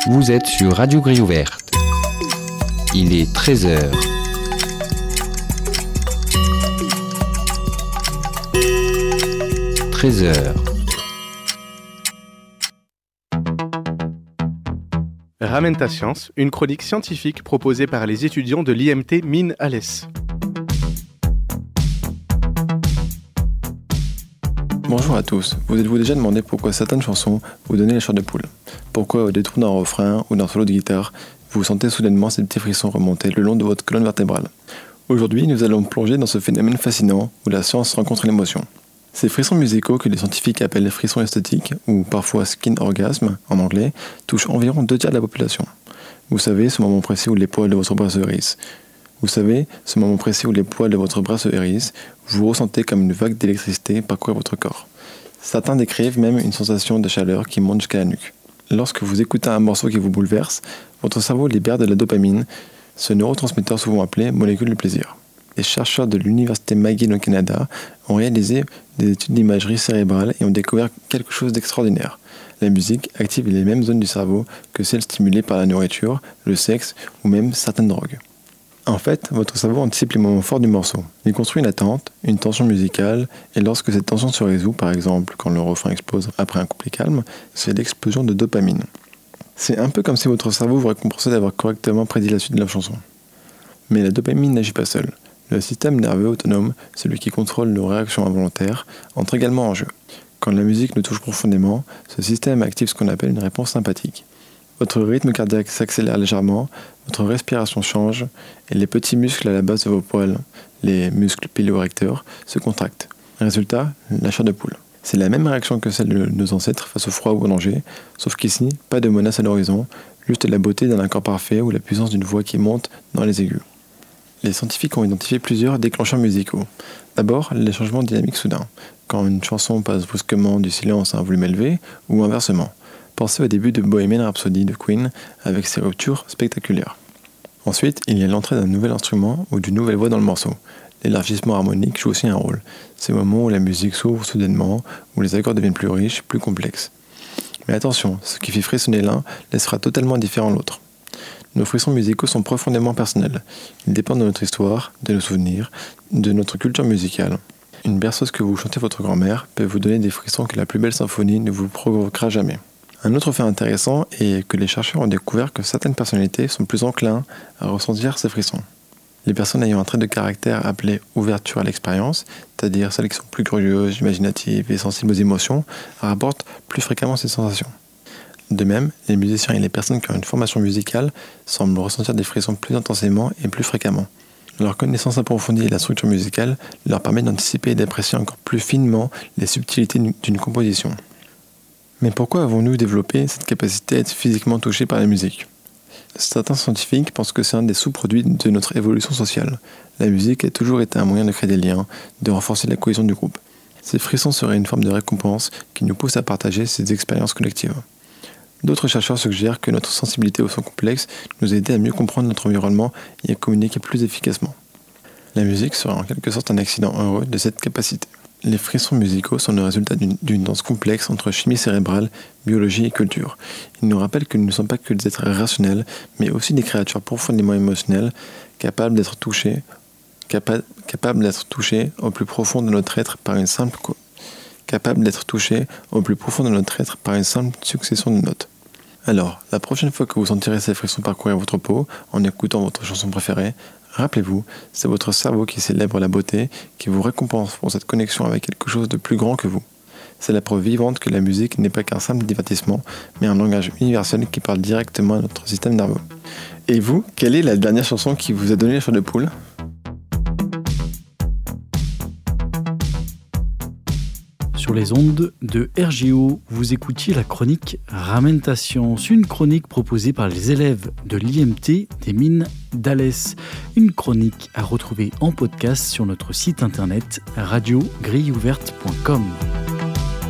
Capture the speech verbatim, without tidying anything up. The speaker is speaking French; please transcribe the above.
Vous êtes sur Radio Grille Ouverte. Il est treize heures. treize heures. Ramène ta science, une chronique scientifique proposée par les étudiants de l'I M T Mines-Alès. Bonjour à tous, vous êtes-vous déjà demandé pourquoi certaines chansons vous donnaient la chair de poule? Pourquoi au détour d'un refrain ou d'un solo de guitare, vous sentez soudainement ces petits frissons remonter le long de votre colonne vertébrale? Aujourd'hui, nous allons plonger dans ce phénomène fascinant où la science rencontre l'émotion. Ces frissons musicaux que les scientifiques appellent frissons esthétiques, ou parfois skin orgasme en anglais, touchent environ deux tiers de la population. Vous savez, ce moment précis où les poils de votre bras se hérissent. Vous savez, ce moment précis où les poils de votre bras se hérissent, vous ressentez comme une vague d'électricité parcourir votre corps. Certains décrivent même une sensation de chaleur qui monte jusqu'à la nuque. Lorsque vous écoutez un morceau qui vous bouleverse, votre cerveau libère de la dopamine, ce neurotransmetteur souvent appelé molécule du plaisir. Les chercheurs de l'université McGill au Canada ont réalisé des études d'imagerie cérébrale et ont découvert quelque chose d'extraordinaire. La musique active les mêmes zones du cerveau que celles stimulées par la nourriture, le sexe ou même certaines drogues. En fait, votre cerveau anticipe les moments forts du morceau. Il construit une attente, une tension musicale, et lorsque cette tension se résout, par exemple quand le refrain explose après un couplet calme, c'est l'explosion de dopamine. C'est un peu comme si votre cerveau vous récompensait d'avoir correctement prédit la suite de la chanson. Mais la dopamine n'agit pas seule. Le système nerveux autonome, celui qui contrôle nos réactions involontaires, entre également en jeu. Quand la musique nous touche profondément, ce système active ce qu'on appelle une réponse sympathique. Votre rythme cardiaque s'accélère légèrement, votre respiration change, et les petits muscles à la base de vos poils, les muscles piléorecteurs, se contractent. Résultat, la chair de poule. C'est la même réaction que celle de nos ancêtres face au froid ou au danger, sauf qu'ici, pas de menace à l'horizon, juste la beauté d'un accord parfait ou la puissance d'une voix qui monte dans les aigus. Les scientifiques ont identifié plusieurs déclencheurs musicaux. D'abord, les changements dynamiques soudains, quand une chanson passe brusquement du silence à un volume élevé, ou inversement. Pensez au début de Bohemian Rhapsody de Queen, avec ses ruptures spectaculaires. Ensuite, il y a l'entrée d'un nouvel instrument ou d'une nouvelle voix dans le morceau. L'élargissement harmonique joue aussi un rôle. C'est le moment où la musique s'ouvre soudainement, où les accords deviennent plus riches, plus complexes. Mais attention, ce qui fait frissonner l'un laissera totalement différent l'autre. Nos frissons musicaux sont profondément personnels. Ils dépendent de notre histoire, de nos souvenirs, de notre culture musicale. Une berceuse que vous chantez votre grand-mère peut vous donner des frissons que la plus belle symphonie ne vous provoquera jamais. Un autre fait intéressant est que les chercheurs ont découvert que certaines personnalités sont plus enclins à ressentir ces frissons. Les personnes ayant un trait de caractère appelé ouverture à l'expérience, c'est-à-dire celles qui sont plus curieuses, imaginatives et sensibles aux émotions, rapportent plus fréquemment ces sensations. De même, les musiciens et les personnes qui ont une formation musicale semblent ressentir des frissons plus intensément et plus fréquemment. Leur connaissance approfondie de la structure musicale leur permet d'anticiper et d'apprécier encore plus finement les subtilités d'une composition. Mais pourquoi avons-nous développé cette capacité à être physiquement touchés par la musique? Certains scientifiques pensent que c'est un des sous-produits de notre évolution sociale. La musique a toujours été un moyen de créer des liens, de renforcer la cohésion du groupe. Ces frissons seraient une forme de récompense qui nous pousse à partager ces expériences collectives. D'autres chercheurs suggèrent que notre sensibilité au son complexe nous aide à mieux comprendre notre environnement et à communiquer plus efficacement. La musique serait en quelque sorte un accident heureux de cette capacité. Les frissons musicaux sont le résultat d'une, d'une danse complexe entre chimie cérébrale, biologie et culture. Ils nous rappellent que nous ne sommes pas que des êtres rationnels, mais aussi des créatures profondément émotionnelles, capables d'être touchées, capa- capables d'être touchées au plus profond de notre être par une simple co- capables d'être touchées au plus profond de notre être par une simple succession de notes. Alors, la prochaine fois que vous sentirez ces frissons parcourir votre peau en écoutant votre chanson préférée, rappelez-vous, c'est votre cerveau qui célèbre la beauté, qui vous récompense pour cette connexion avec quelque chose de plus grand que vous. C'est la preuve vivante que la musique n'est pas qu'un simple divertissement, mais un langage universel qui parle directement à notre système nerveux. Et vous, quelle est la dernière chanson qui vous a donné la chair de poule ? Sur les ondes de R G O, vous écoutiez la chronique Ramène ta science, une chronique proposée par les élèves de l'I M T des Mines d'Alès. Une chronique à retrouver en podcast sur notre site internet radio grille ouverte point com.